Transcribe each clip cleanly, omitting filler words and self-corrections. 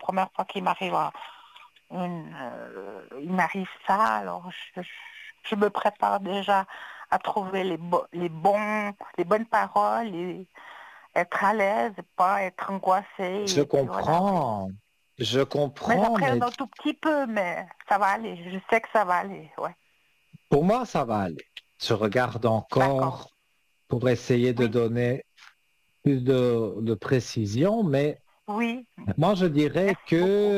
première fois il m'arrive ça, alors je me prépare déjà à trouver les bonnes paroles et être à l'aise, et pas être angoissée, Je et puis voilà, oui. comprends, je Mais comprends, mais j'appréhende un tout petit peu, mais ça va aller, je sais que ça va aller, ouais. pour moi, ça va aller. Je regarde D'accord, encore pour essayer de oui, donner plus de précision, mais oui, moi, je dirais merci que, beaucoup.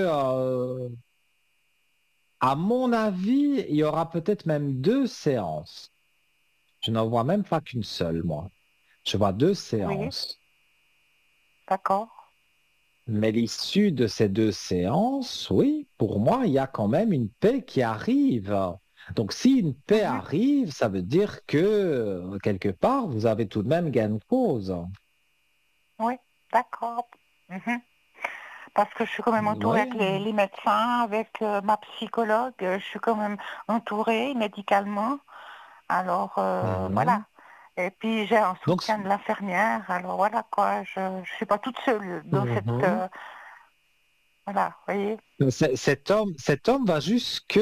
à mon avis, il y aura peut-être même 2 séances. Je n'en vois même pas qu'une seule, moi. Je vois deux Oui, séances. d'accord. Mais l'issue de ces 2 séances, oui, pour moi, il y a quand même une paix qui arrive. Donc, si une paix Mhm. arrive, ça veut dire que, quelque part, vous avez tout de même gain de cause. Oui, d'accord. Mhm. Parce que je suis quand même entourée avec Oui. les médecins, avec ma psychologue, je suis quand même entourée médicalement. Alors, voilà. Mhm. Et puis, j'ai un Donc, soutien de l'infirmière. Alors, voilà quoi, je ne suis pas toute seule dans cette... mhm. voilà, vous voyez. Cet homme va jusque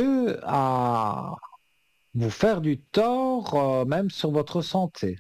à vous faire du tort, même sur votre santé.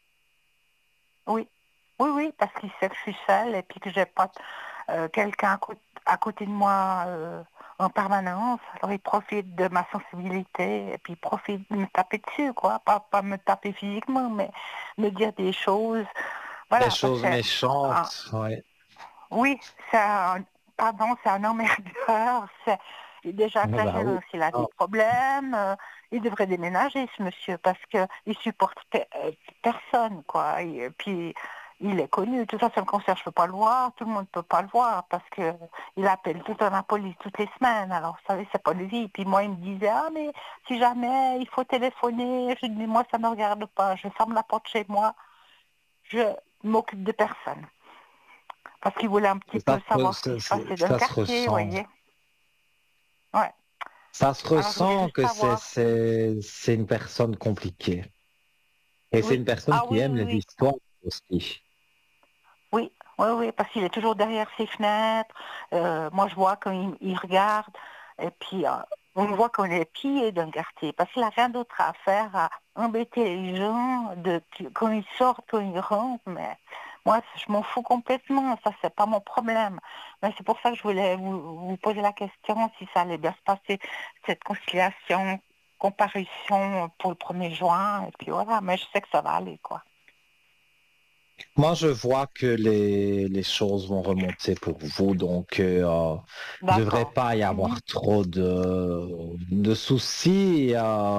Oui, oui, oui, parce qu'il sait que je suis seule et puis que j'ai pas quelqu'un à côté de moi en permanence. Alors il profite de ma sensibilité et puis il profite de me taper dessus, quoi. Pas me taper physiquement, mais me dire des choses. Des Voilà, parce choses que méchantes, oui. oui, pardon, c'est un emmerdeur. Déjà Ah bah oui. s'il a des problèmes, il devrait déménager, ce monsieur, parce que il supporte personne, quoi. Et puis, il est connu. De toute façon, le concierge ne peut pas le voir, tout le monde ne peut pas le voir, parce que il appelle tout le temps la police toutes les semaines. Alors, vous savez, c'est pas de vie. Puis moi, il me disait, ah, mais si jamais il faut téléphoner, je dis, moi, ça ne me regarde pas. Je ferme la porte chez moi, je m'occupe de personne. Parce qu'il voulait un petit peu savoir ce qui se passait dans le Ça se quartier, vous ressent. voyez. Ouais. Ça se Alors je voulais ressent juste que savoir. c'est une personne compliquée. Et c'est Oui. une personne Ah qui oui, aime oui, les oui. histoires aussi. Oui, oui, oui, parce qu'il est toujours derrière ses fenêtres. Moi, je vois quand il regarde. Et puis, on voit qu'on est pillé d'un quartier. Parce qu'il n'a rien d'autre à faire, à embêter les gens quand ils sortent, quand ils rentrent. Mais moi, je m'en fous complètement. Ça, c'est pas mon problème. Mais c'est pour ça que je voulais vous poser la question si ça allait bien se passer, cette conciliation, comparution pour le 1er juin. Et puis voilà, mais je sais que ça va aller, quoi. Moi, je vois que les choses vont remonter pour vous, donc il ne devrait D'accord. pas y Mhm. avoir trop de soucis.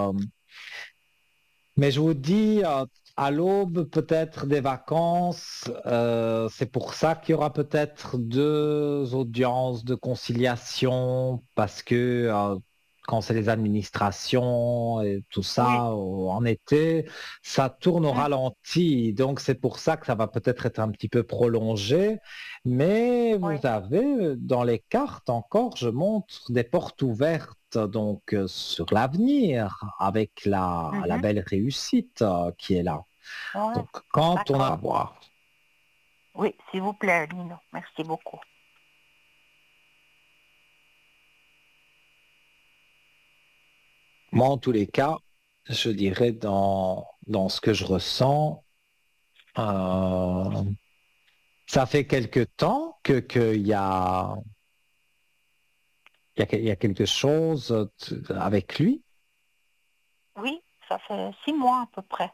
Mais je vous dis, à l'aube peut-être des vacances, c'est pour ça qu'il y aura peut-être 2 audiences de conciliation, parce que quand c'est les administrations et tout Oui. ça en été, ça tourne au Mhm. ralenti. Donc c'est pour ça que ça va peut-être être un petit peu prolongé. Mais vous Oui. avez dans les cartes encore, je montre des portes ouvertes donc sur l'avenir avec la Mhm. belle réussite qui est là. Ouais. Donc quand on a à D'accord. voir. Oui, s'il vous plaît, Nino. Merci beaucoup. Moi, en tous les cas, je dirais dans ce que je ressens, euh, ça fait quelque temps que il y a quelque chose avec lui. Oui, ça fait 6 mois à peu près.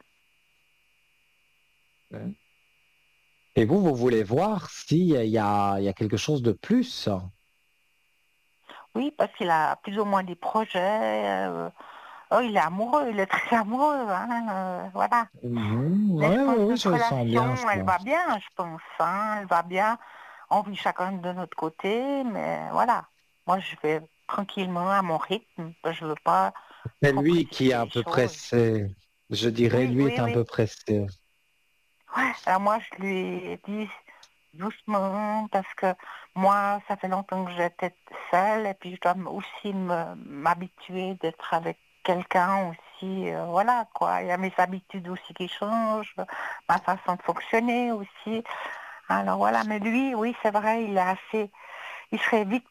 Et vous voulez voir s'il y a quelque chose de plus. Oui, parce qu'il a plus ou moins des projets. Oh, il est amoureux, il est très amoureux. Hein, voilà. Oui, Mais je pense que oui, notre je le sens bien relation, ça. elle va bien, je pense. Hein, elle va bien. On vit chacun de notre côté, mais voilà. Moi, je vais tranquillement à mon rythme. Je ne veux pas C'est trop lui qui est précipiter un les peu choses. pressé. Je dirais, Oui, lui est oui, un oui. peu pressé. Ouais, alors moi, je lui ai dit doucement parce que moi, ça fait longtemps que j'étais seule et puis je dois aussi m'habituer d'être avec quelqu'un aussi. Voilà, quoi. Il y a mes habitudes aussi qui changent, ma façon de fonctionner aussi. Alors voilà, mais lui, oui, c'est vrai, il serait vite